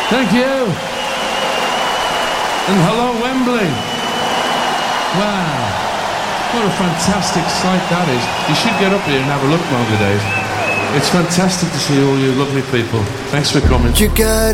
Thank you. And hello, Wembley. Wow. What a fantastic sight that is. You should get up here and have a look, Margaret Days. It's fantastic to see all you lovely people. Thanks for coming. You got